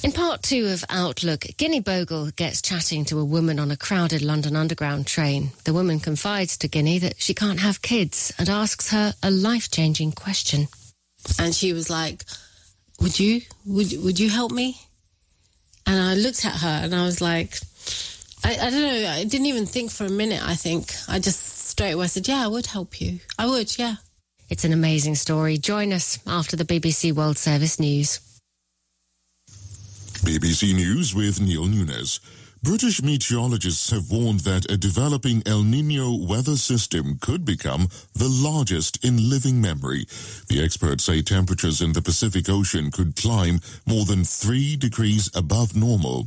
In part 2 of Outlook, Guinea Bogle gets chatting to a woman on a crowded London Underground train. The woman confides to Guinea that she can't have kids and asks her a life-changing question. And she was like, would you help me? And I looked at her and I was like, I don't know, I didn't even think for a minute, I think. I just straight away said, yeah, I would help you. I would, yeah. It's an amazing story. Join us after the BBC World Service News. BBC News with Neil Nunes. British meteorologists have warned that a developing El Niño weather system could become the largest in living memory. The experts say temperatures in the Pacific Ocean could climb more than 3 degrees above normal.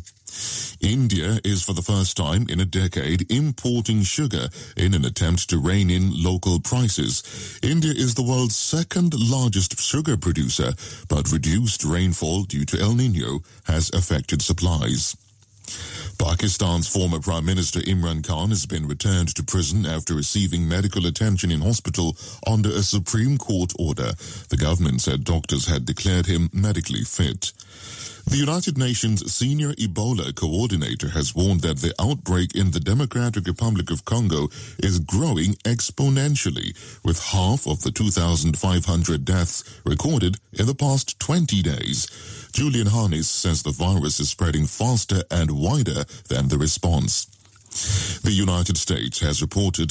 India is for the first time in a decade importing sugar in an attempt to rein in local prices. India is the world's second largest sugar producer, but reduced rainfall due to El Niño has affected supplies. Pakistan's former Prime Minister Imran Khan has been returned to prison after receiving medical attention in hospital under a Supreme Court order. The government said doctors had declared him medically fit. The United Nations Senior Ebola Coordinator has warned that the outbreak in the Democratic Republic of Congo is growing exponentially, with half of the 2,500 deaths recorded in the past 20 days. Julian Harness says the virus is spreading faster and wider than the response. The United States has deported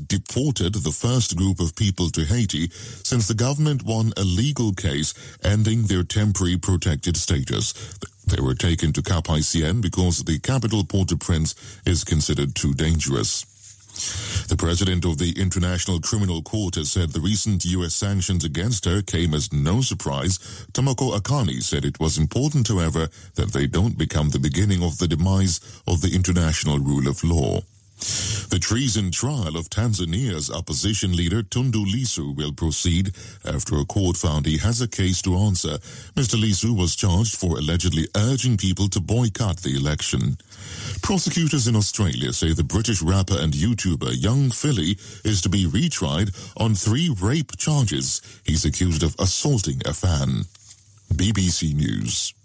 the first group of people to Haiti since the government won a legal case ending their temporary protected status. They were taken to Cap Haitien because the capital Port-au-Prince is considered too dangerous. The president of the International Criminal Court has said the recent U.S. sanctions against her came as no surprise. Tomoko Akane said it was important, however, that they don't become the beginning of the demise of the international rule of law. The treason trial of Tanzania's opposition leader Tundu Lissu will proceed after a court found he has a case to answer. Mr. Lissu was charged for allegedly urging people to boycott the election. Prosecutors in Australia say the British rapper and YouTuber Young Philly is to be retried on 3 rape charges. He's accused of assaulting a fan. BBC News.